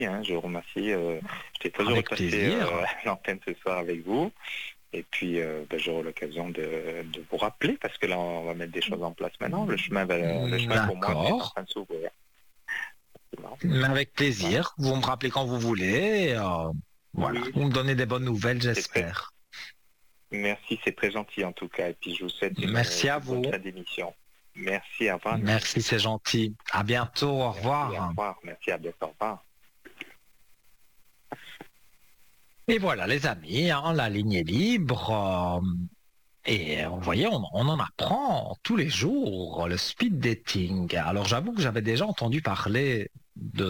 hein, je vous remercie. J'étais très heureux de Avec passer plaisir. l'antenne ce soir avec vous. Et puis, j'aurai l'occasion de vous rappeler, parce que là, on va mettre des choses en place maintenant. Le chemin pour moi est en D'accord. train de s'ouvrir. Avec Voilà. plaisir. Vous me rappelez quand vous voulez. Voilà. Oui, Vous me donnez des bonnes nouvelles, c'est très... j'espère. Merci, c'est très gentil en tout cas. Et puis, je vous souhaite Merci à une bonne vous. fin d'émission. Merci, au revoir. Merci, c'est gentil. À bientôt. Au Merci, au revoir. revoir. Merci, à bientôt, au revoir. Et voilà, les amis, hein, la ligne est libre. Et vous voyez, on en apprend tous les jours, le speed dating. Alors j'avoue que j'avais déjà entendu parler de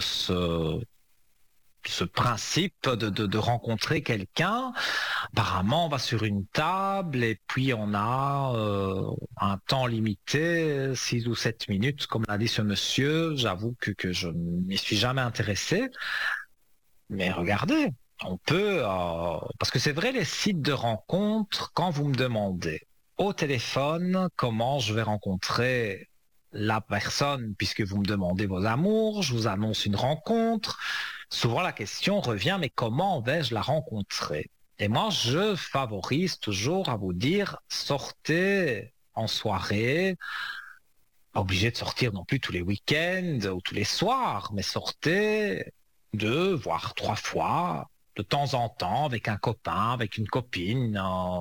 ce principe de rencontrer quelqu'un. Apparemment, on va sur une table et puis on a un temps limité, 6 ou 7 minutes, comme l'a dit ce monsieur. J'avoue que je ne m'y suis jamais intéressé. Mais regardez, on peut, parce que c'est vrai, les sites de rencontres, quand vous me demandez au téléphone comment je vais rencontrer la personne, puisque vous me demandez vos amours, je vous annonce une rencontre, souvent la question revient, mais comment vais-je la rencontrer? Et moi, je favorise toujours à vous dire, sortez en soirée, pas obligé de sortir non plus tous les week-ends ou tous les soirs, mais sortez 2, voire 3 fois, de temps en temps, avec un copain, avec une copine.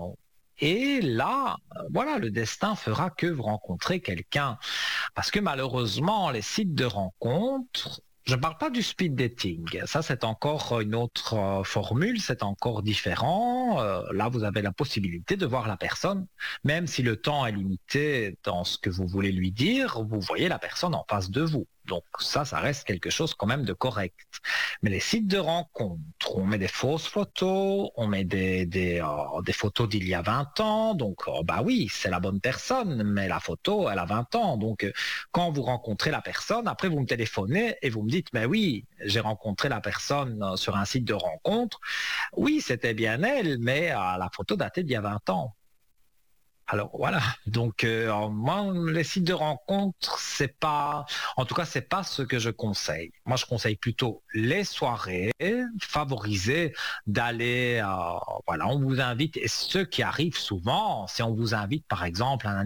Et là, voilà, le destin fera que vous rencontrez quelqu'un. Parce que malheureusement, les sites de rencontres, je ne parle pas du speed dating. Ça, c'est encore une autre formule, c'est encore différent. Là, vous avez la possibilité de voir la personne, même si le temps est limité dans ce que vous voulez lui dire, vous voyez la personne en face de vous. Donc ça reste quelque chose quand même de correct. Mais les sites de rencontres, on met des fausses photos, on met des photos d'il y a 20 ans, donc bah oui, c'est la bonne personne, mais la photo, elle a 20 ans. Donc quand vous rencontrez la personne, après vous me téléphonez et vous me dites, mais oui, j'ai rencontré la personne sur un site de rencontre. Oui, c'était bien elle, mais la photo datait d'il y a 20 ans. Alors voilà, donc moi les sites de rencontres, c'est pas, en tout cas c'est pas ce que je conseille. Moi je conseille plutôt les soirées, favoriser d'aller, voilà, on vous invite, et ce qui arrive souvent, si on vous invite par exemple à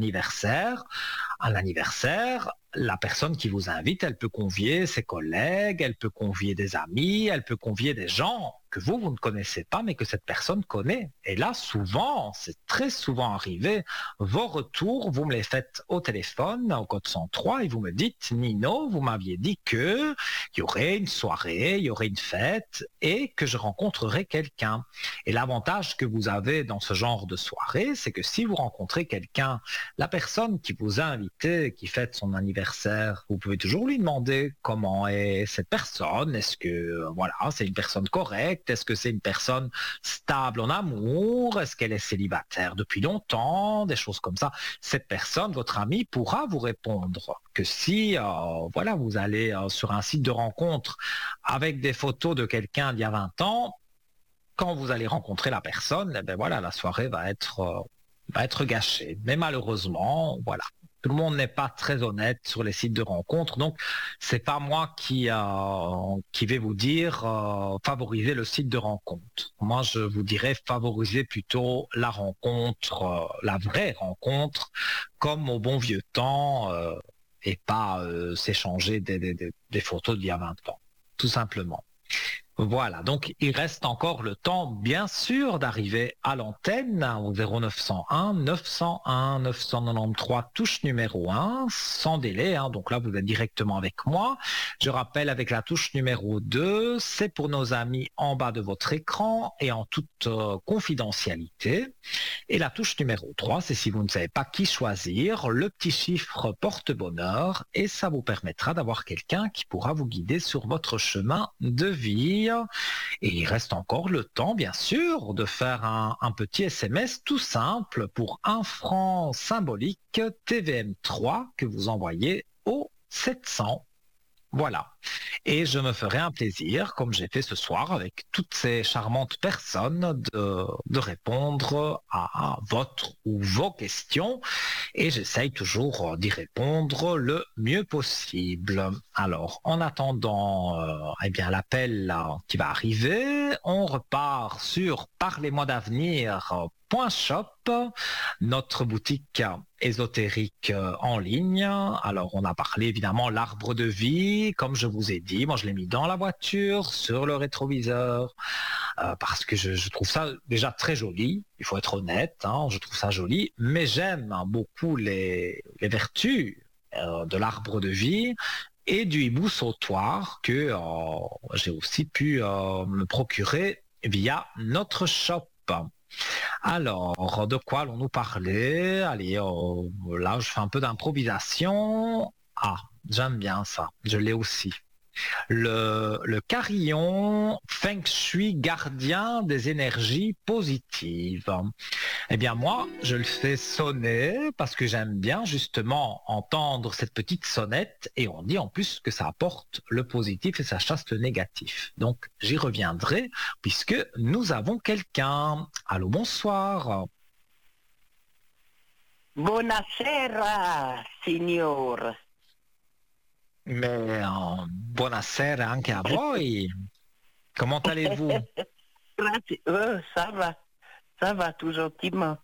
un anniversaire, la personne qui vous invite, elle peut convier ses collègues, elle peut convier des amis, elle peut convier des gens que vous ne connaissez pas, mais que cette personne connaît. Et là, souvent, c'est très souvent arrivé, vos retours, vous me les faites au téléphone, au code 103, et vous me dites, Nino, vous m'aviez dit que il y aurait une soirée, il y aurait une fête, et que je rencontrerai quelqu'un. Et l'avantage que vous avez dans ce genre de soirée, c'est que si vous rencontrez quelqu'un, la personne qui vous a invité, qui fête son anniversaire, vous pouvez toujours lui demander comment est cette personne. Est-ce que, voilà, c'est une personne correcte? Est-ce que c'est une personne stable en amour? Est-ce qu'elle est célibataire depuis longtemps? Des choses comme ça. Cette personne, votre ami, pourra vous répondre que si, voilà, vous allez sur un site de rencontre avec des photos de quelqu'un d'il y a 20 ans, quand vous allez rencontrer la personne, eh ben voilà, la soirée va être gâchée. Mais malheureusement, voilà. Tout le monde n'est pas très honnête sur les sites de rencontres, donc c'est pas moi qui vais vous dire favoriser le site de rencontre. Moi, je vous dirais favoriser plutôt la rencontre, la vraie rencontre, comme au bon vieux temps, et pas s'échanger des photos d'il y a 20 ans, tout simplement. Voilà, donc il reste encore le temps, bien sûr, d'arriver à l'antenne au 0901 901 993, touche numéro 1, sans délai. Hein, donc là, vous êtes directement avec moi. Je rappelle, avec la touche numéro 2, c'est pour nos amis en bas de votre écran et en toute confidentialité. Et la touche numéro 3, c'est si vous ne savez pas qui choisir, le petit chiffre porte bonheur et ça vous permettra d'avoir quelqu'un qui pourra vous guider sur votre chemin de vie. Et il reste encore le temps, bien sûr, de faire un petit SMS tout simple pour 1 franc symbolique TVM3 que vous envoyez au 700. Voilà. et je me ferai un plaisir, comme j'ai fait ce soir avec toutes ces charmantes personnes, de répondre à votre ou vos questions et j'essaye toujours d'y répondre le mieux possible. Alors, en attendant eh bien, l'appel là, qui va arriver, on repart sur parlez-moi d'avenir.shop, notre boutique ésotérique en ligne. Alors, on a parlé évidemment l'arbre de vie, comme je vous ai dit. Moi, je l'ai mis dans la voiture, sur le rétroviseur, parce que je trouve ça déjà très joli. Il faut être honnête, hein, je trouve ça joli. Mais j'aime beaucoup les vertus de l'arbre de vie et du hibou sautoir que j'ai aussi pu me procurer via notre shop. Alors, de quoi allons-nous parler? Allez, là, je fais un peu d'improvisation. Ah, j'aime bien ça. Je l'ai aussi. Le carillon Feng Shui gardien des énergies positives. Eh bien moi, je le fais sonner parce que j'aime bien justement entendre cette petite sonnette et on dit en plus que ça apporte le positif et ça chasse le négatif. Donc j'y reviendrai puisque nous avons quelqu'un. Allô, bonsoir. Buonasera, signor. Mais buonasera anche a voi. Comment allez-vous? Grazie. Ça va tout gentiment.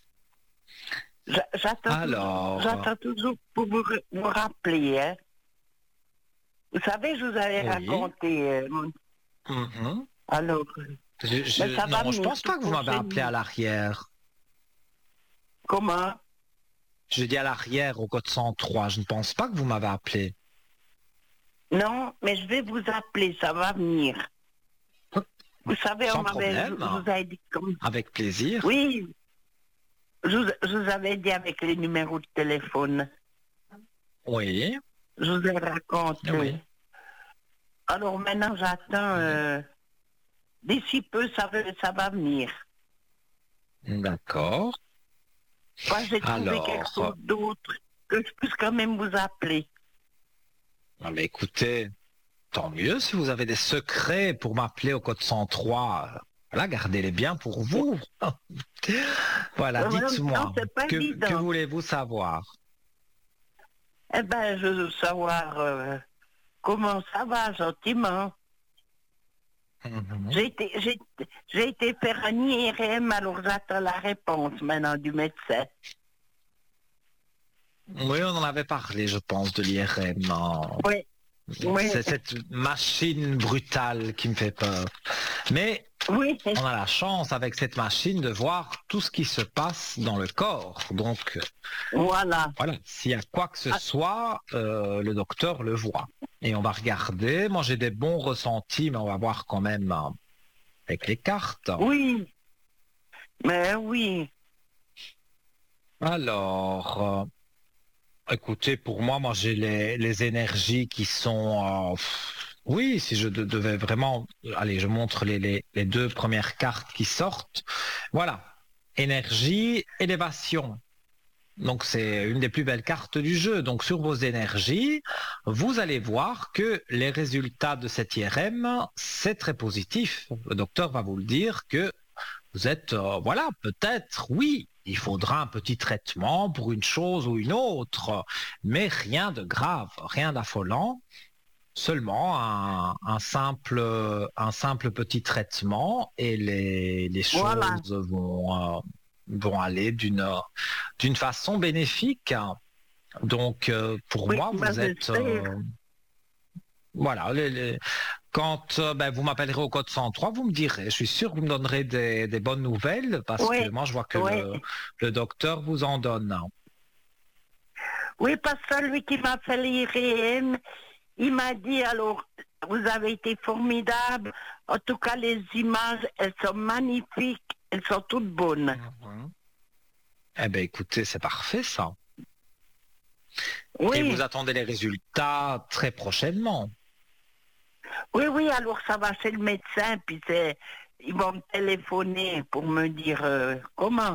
J'attends toujours pour vous rappeler. Hein. Vous savez, je vous avais raconté. Alors, je pense pas que vous m'avez appelé à l'arrière. Comment? Je dis à l'arrière au code 103. Je ne pense pas que vous m'avez appelé. Non, mais je vais vous appeler, ça va venir. Vous savez, Sans on m'avait... problème. Je vous avais dit comme... Avec plaisir. Oui, je vous avais dit avec les numéros de téléphone. Oui. Je vous ai raconté. Oui. Alors maintenant, j'attends... D'ici peu, ça va venir. D'accord. Moi, j'ai trouvé quelque chose d'autre que je puisse quand même vous appeler. Ah, mais écoutez, tant mieux si vous avez des secrets pour m'appeler au code 103. Voilà, gardez-les bien pour vous. Voilà, dites-moi, que voulez-vous savoir? Eh ben, je veux savoir comment ça va, gentiment. J'ai été faire un IRM, alors j'attends la réponse maintenant du médecin. Oui, on en avait parlé, je pense, de l'IRM. Oui. C'est cette machine brutale qui me fait peur. Mais on a la chance avec cette machine de voir tout ce qui se passe dans le corps. Donc, voilà, s'il y a quoi que ce soit, le docteur le voit. Et on va regarder. Moi, j'ai des bons ressentis, mais on va voir quand même avec les cartes. Oui, mais oui. Alors... écoutez, pour moi, j'ai les énergies qui sont... oui, si je devais vraiment... Allez, je montre les deux premières cartes qui sortent. Voilà. Énergie, élévation. Donc, c'est une des plus belles cartes du jeu. Donc, sur vos énergies, vous allez voir que les résultats de cet IRM, c'est très positif. Le docteur va vous le dire que vous êtes... voilà, peut-être, oui. Il faudra un petit traitement pour une chose ou une autre, mais rien de grave, rien d'affolant, seulement un simple petit traitement et les choses vont aller d'une façon bénéfique. Donc, pour moi, vous êtes... voilà, quand vous m'appellerez au code 103, vous me direz. Je suis sûr que vous me donnerez des bonnes nouvelles parce que moi, je vois que le docteur vous en donne. Oui, parce que celui qui m'a fait l'IRM, il m'a dit, alors, vous avez été formidable. En tout cas, les images, elles sont magnifiques. Elles sont toutes bonnes. Eh bien, écoutez, c'est parfait, ça. Oui. Et vous attendez les résultats très prochainement. Oui, alors ça va chez le médecin, puis ils vont me téléphoner pour me dire comment.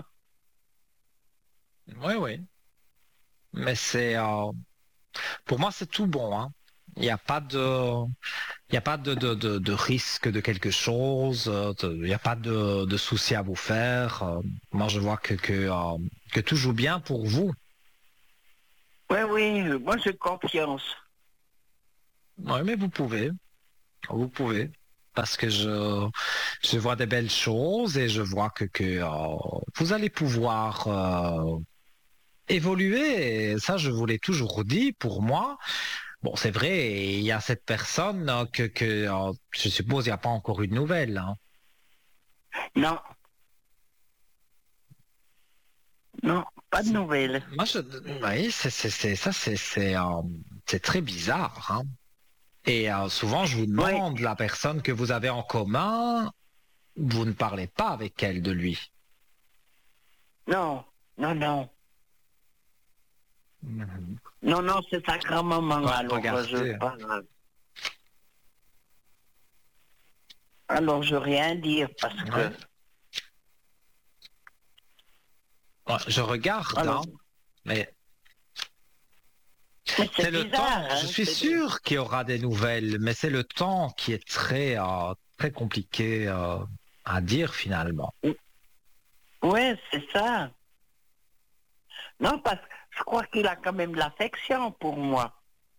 Oui. Mais c'est... pour moi, c'est tout bon. Hein. Il n'y a pas de, il n'y a pas de risque de quelque chose. Il n'y a pas de souci à vous faire. Moi, je vois que tout joue bien pour vous. Oui, oui, moi j'ai confiance. Oui, mais vous pouvez, parce que je vois des belles choses et je vois que vous allez pouvoir évoluer. Et ça, je vous l'ai toujours dit. Pour moi. Bon, c'est vrai, il y a cette personne je suppose, il n'y a pas encore eu de nouvelles. Hein. Non, non, pas de nouvelles. Moi, oui, c'est très bizarre. Hein. Et souvent, je vous Oui, demande, la personne que vous avez en commun, vous ne parlez pas avec elle de lui. non, non, non. Mhm. Non, non, c'est sa grand-maman, Ouais, alors regardez. je parle. Alors je veux rien dire parce Ouais. que. Ouais, je regarde, Alors, hein, mais mais c'est c'est le bizarre, temps. Je hein, suis sûr qu'il y aura des nouvelles, mais c'est le temps qui est très compliqué à dire finalement. ouais, c'est ça. Non, parce que je crois qu'il a quand même de l'affection pour moi.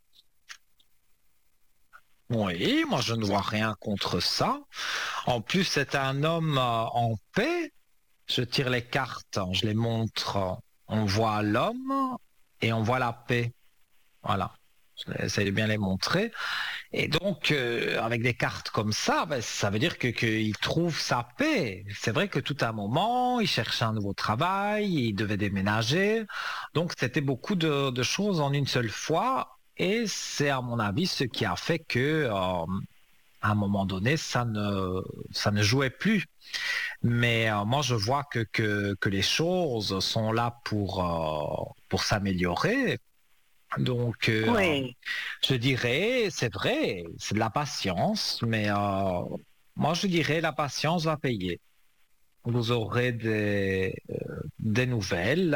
Oui, moi je ne vois rien contre ça. En plus, c'est un homme en paix. Je tire les cartes, je les montre. On voit l'homme et on voit la paix. Voilà. J'essaie de bien les montrer. Et donc, avec des cartes comme ça, ben, ça veut dire qu'il trouve sa paix. C'est vrai que tout un moment, il cherchait un nouveau travail, il devait déménager. Donc, c'était beaucoup de choses en une seule fois. Et c'est, à mon avis, ce qui a fait que, à un moment donné, ça ne jouait plus. Mais moi, je vois que les choses sont là pour s'améliorer. Donc, Oui, je dirais, c'est vrai, c'est de la patience, mais moi, je dirais la patience va payer. Vous aurez des nouvelles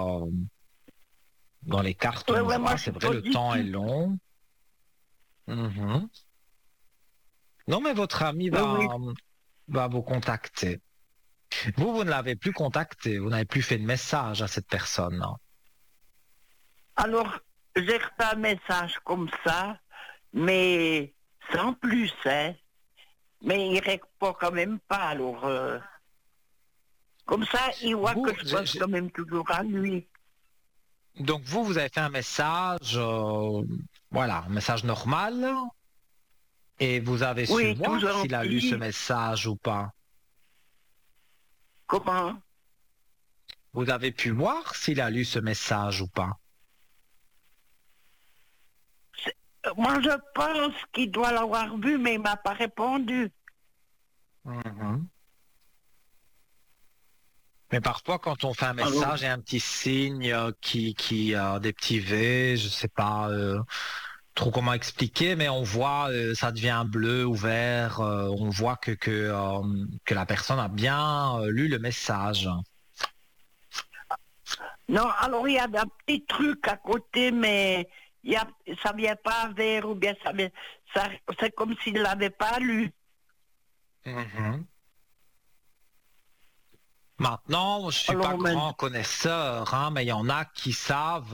dans les cartes, oui, on oui, moi voit, je c'est suis vrai, le temps est positive. long. Mhm. Non, mais votre ami Oui, oui. va vous contacter. Vous ne l'avez plus contacté, vous n'avez plus fait de message à cette personne. Hein. Alors, j'ai reçu un message comme ça, mais sans plus, hein. Mais il répond quand même pas, alors. Comme ça, il voit que Vous, je pense quand même toujours à lui. donc vous avez fait un message, voilà, un message normal, et vous avez su Oui, tout voir s'il a lu ce gentil. message ou pas. Comment? Vous avez pu voir s'il a lu ce message ou pas. Moi, je pense qu'il doit l'avoir vu, mais il m'a pas répondu. Mhm. Mais parfois, quand on fait un Alors, message, il y a un petit signe qui a des petits V, je sais pas trop comment expliquer, mais on voit, ça devient bleu ou vert, on voit que la personne a bien lu le message. non, alors il y a un petit truc à côté, mais ça vient pas vers, ou bien ça, c'est comme s'il l'avait pas lu. Mhm. Maintenant, je suis pas Alors, grand connaisseur, hein, mais il y en a qui savent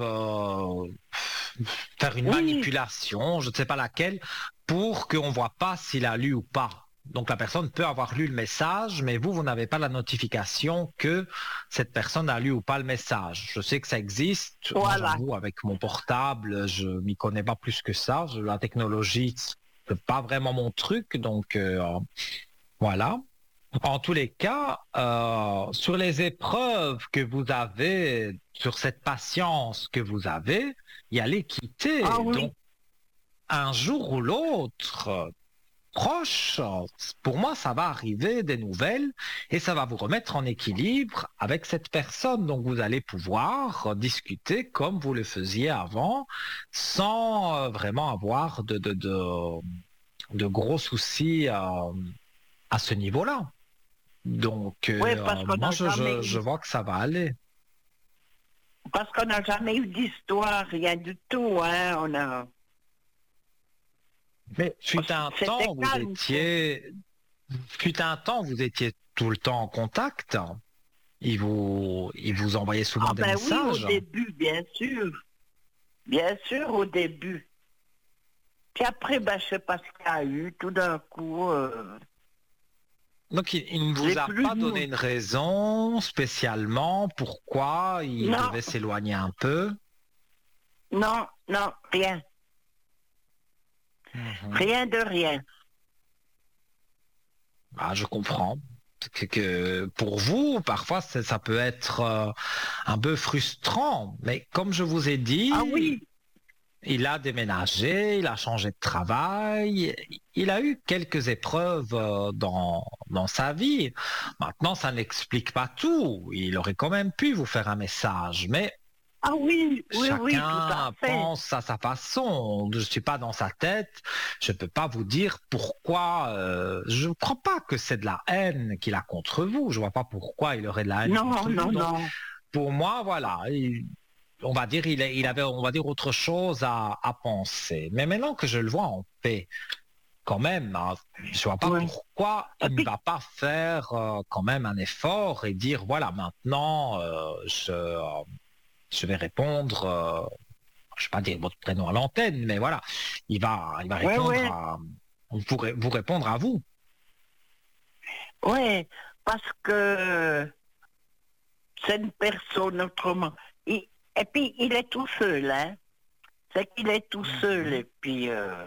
faire une oui, manipulation, je ne sais pas laquelle, pour qu'on ne voit pas s'il a lu ou pas. Donc la personne peut avoir lu le message, mais vous n'avez pas la notification que cette personne a lu ou pas le message. Je sais que ça existe. Moi, voilà. j'avoue, avec mon portable, je m'y connais pas plus que ça. La technologie, c'est pas vraiment mon truc, donc voilà. En tous les cas, sur les épreuves que vous avez, sur cette patience que vous avez, il y a Ah l'équité. oui, Donc, un jour ou l'autre, proche, pour moi, ça va arriver des nouvelles et ça va vous remettre en équilibre avec cette personne. Donc, vous allez pouvoir discuter comme vous le faisiez avant, sans vraiment avoir de gros soucis à ce niveau-là. Donc, oui, parce qu'on moi, n'a jamais je eu, vois que ça va aller. parce qu'on n'a jamais eu d'histoire, rien du tout, hein, on a. Mais fut un C'était temps, calme. fut un temps, vous étiez tout le temps en contact. Il vous envoyait souvent Ah des ben oui, au messages. début, bien sûr. Bien sûr, au début. Puis après, ben, je sais pas ce qu'il y a eu, tout d'un coup. Donc, il ne J'ai vous a plus pas de donné une raison spécialement pourquoi il Non, devait s'éloigner un peu. non, non, rien. Mhm. Rien de rien. Ah, je comprends. Que pour vous, parfois, ça peut être un peu frustrant. Mais comme je vous ai Ah dit, oui, il a déménagé, il a changé de travail, il a eu quelques épreuves dans sa vie. Maintenant, ça n'explique pas tout. Il aurait quand même pu vous faire un message, mais ah oui, oui, oui, tout à chacun fait. pense à sa façon. Je ne suis pas dans sa tête. Je ne peux pas vous dire pourquoi. Je ne crois pas que c'est de la haine qu'il a contre vous. Je ne vois pas pourquoi il aurait de la haine Non, contre vous. non, Donc, non. pour moi, voilà. On va dire il avait, on va dire autre chose à penser. Mais maintenant que je le vois en paix, quand même, hein, je ne vois pas Ouais. pourquoi Et il ne puis, va pas faire quand même un effort et dire voilà maintenant je vais répondre, je ne vais pas dire votre prénom à l'antenne, mais voilà, il va ouais, répondre ouais, à, vous répondre à vous. ouais, parce que c'est une personne autrement. Et puis, il est tout seul, hein. C'est qu'il est tout seul, et puis,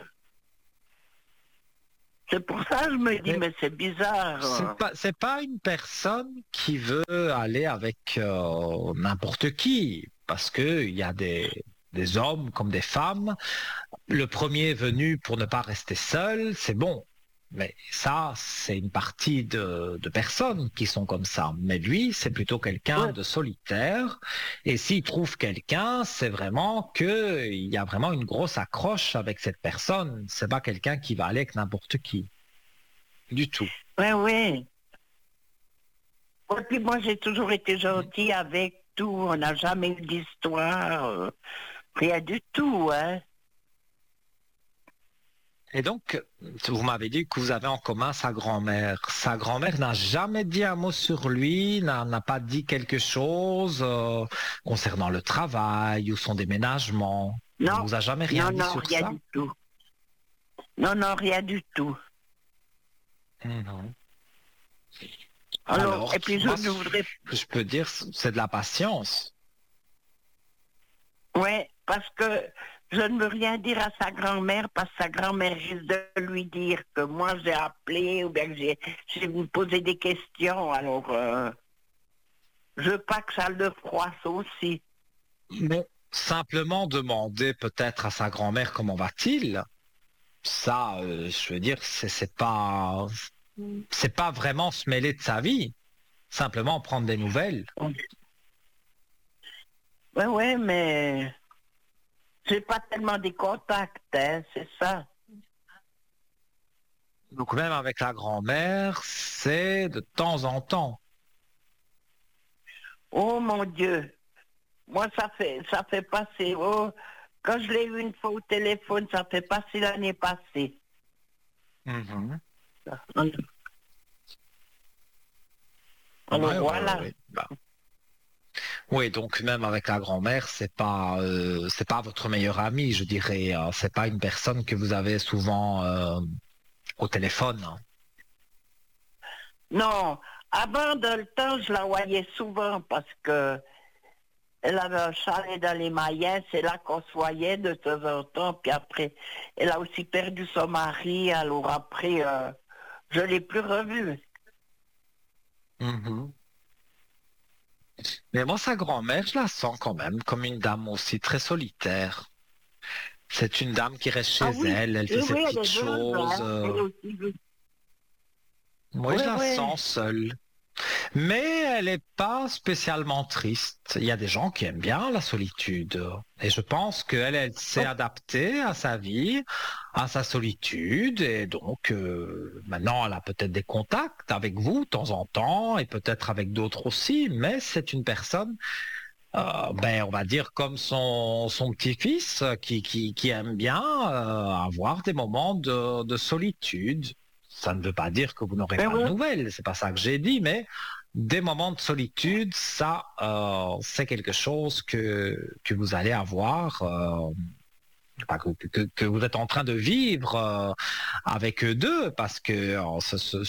c'est pour ça que je me dis, Mais mais c'est bizarre. c'est pas une personne qui veut aller avec n'importe qui, parce que il y a des hommes comme des femmes. Le premier venu pour ne pas rester seul, c'est bon. Mais ça, c'est une partie de personnes qui sont comme ça. Mais lui, c'est plutôt quelqu'un Ouais, de solitaire. Et s'il trouve quelqu'un, c'est vraiment que il y a vraiment une grosse accroche avec cette personne. C'est pas quelqu'un qui va aller avec n'importe qui. Du tout. ouais, ouais. Et puis moi, j'ai toujours été gentille avec tout. On n'a jamais eu d'histoire. Rien du tout, hein. Et donc, vous m'avez dit que vous avez en commun sa grand-mère. Sa grand-mère n'a jamais dit un mot sur lui, n'a pas dit quelque chose concernant le travail ou son déménagement. Elle Non, vous a jamais rien non, dit non, sur rien ça? du tout. Non, non, rien du tout. Mhm. Alors, Alors, et puis je moi, ne voudrais... je peux dire, c'est de la patience. Ouais, parce que je ne veux rien dire à sa grand-mère, parce que sa grand-mère risque de lui dire que moi j'ai appelé ou bien que j'ai vous posé des questions. Alors, je veux pas que ça le froisse aussi. Mais simplement demander peut-être à sa grand-mère comment va-t-il, ça, je veux dire, c'est pas vraiment se mêler de sa vie. Simplement prendre des nouvelles. Ouais, ouais, mais j'ai pas tellement des contacts, hein, c'est ça. Donc même avec la grand-mère, c'est de temps en temps. Oh mon Dieu, moi ça fait passer. Oh, quand je l'ai eu une fois au téléphone, ça fait passer l'année passée. Mhm. Alors Ouais, voilà. ouais. Bah, oui, donc même avec la grand-mère, c'est pas votre meilleur ami, je dirais. C'est pas une personne que vous avez souvent au téléphone. Non, avant de le temps, je la voyais souvent parce que elle avait un chalet dans les Mayens, c'est là qu'on se voyait de temps en temps. Puis après, elle a aussi perdu son mari, alors après, je l'ai plus revue. Mhm. Mais moi, sa grand-mère, je la sens quand même comme une dame aussi très solitaire. C'est une dame qui reste chez Ah oui, elle, elle et fait ses oui, elle petites est veuve, choses. hein, elle est aussi veuve. Moi, Oui, je la oui. sens seule. Mais elle n'est pas spécialement triste. Il y a des gens qui aiment bien la solitude. Et je pense qu'elle, elle s'est adaptée à sa vie, à sa solitude. Et donc, maintenant, elle a peut-être des contacts avec vous de temps en temps et peut-être avec d'autres aussi. Mais c'est une personne on va dire comme son petit-fils qui aime bien avoir des moments de solitude. Ça ne veut pas dire que vous n'aurez pas de nouvelles, c'est pas ça que j'ai dit, mais des moments de solitude, ça, c'est quelque chose que vous allez avoir, que vous êtes en train de vivre avec eux deux, parce que